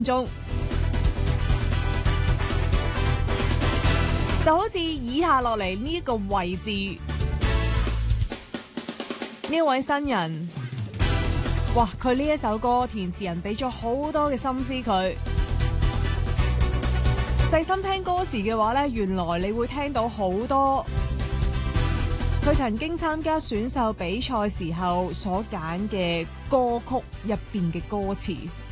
中。就好似以下落嚟呢一個位置，呢位新人，哇！佢呢一首歌填詞人俾咗好多嘅心思佢。細心聽歌詞嘅話呢，原來你會聽到好多佢曾經參加選秀比賽時候所揀嘅歌曲入邊嘅歌詞。